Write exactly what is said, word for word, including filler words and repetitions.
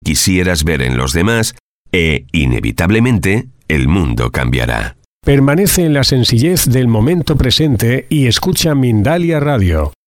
quisieras ver en los demás e, inevitablemente, el mundo cambiará. Permanece en la sencillez del momento presente y escucha Mindalia Radio.